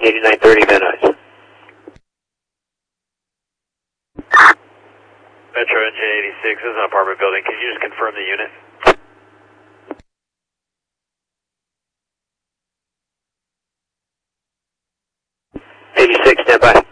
8930 Van Nuys. Metro Engine 86, this is an apartment building. Can you just confirm the unit? 86, stand by.